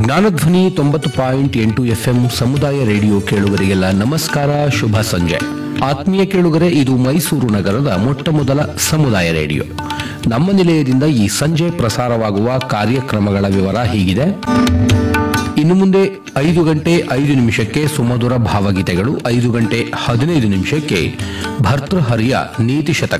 Jnanadhwani 90.8 FM ಸಮುದಾಯ radio ಕೇಳುಗರಿಗೆಲ್ಲ ನಮಸ್ಕಾರ, ಶುಭ ಸಂಜೆ. ಆತ್ಮೀಯ ಕೇಳುಗರೆ, ಇದು ಮೈಸೂರು ನಗರದ ಮೊಟ್ಟಮೊದಲ ಸಮುದಾಯ ರೇಡಿಯೋ. ನಮ್ಮ ನಿಲಯದಿಂದ ಈ ಸಂಜೆ ಪ್ರಸಾರವಾಗುವ ಕಾರ್ಯಕ್ರಮಗಳ ವಿವರ ಹೀಗಿದೆ. ಇನ್ನು ಮುಂದೆ 5 ಗಂಟೆ 5 ನಿಮಿಷಕ್ಕೆ ಸುಮಧುರ ಭಾವಗೀತೆಗಳು, 5 ಗಂಟೆ 15 ನಿಮಿಷಕ್ಕೆ ಭರ್ತೃಹರಿಯ ನೀತಿ ಶತಕ,